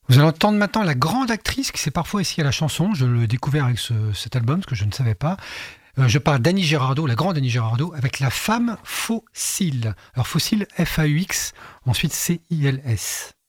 Vous allez entendre maintenant la grande actrice qui s'est parfois essayée à la chanson. Je l'ai découvert avec cet album, ce que je ne savais pas. Je parle d'Annie Girardot, la grande Annie Girardot, avec la femme fossile. Alors fossile, F-A-U-X, ensuite C-I-L-S.